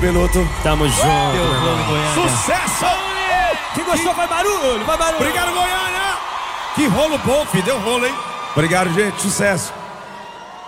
cabeloto. Tamo junto. Deu rolo em Goiânia. Sucesso! Quem gostou vai barulho, vai barulho. Obrigado, Goiânia! Que rolo bom, filho. Deu rolo, hein? Obrigado, gente. Sucesso.